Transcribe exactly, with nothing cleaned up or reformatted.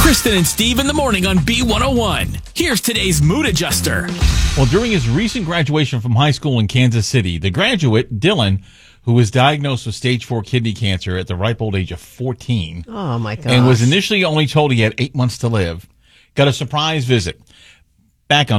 Kristen and Steve in the morning on B one oh one. Here's today's mood adjuster. Well, during his recent graduation from high school in Kansas City, the graduate, Dylan, who was diagnosed with stage four kidney cancer at the ripe old age of fourteen. Oh, my gosh. And was initially only told he had eight months to live, got a surprise visit. Back on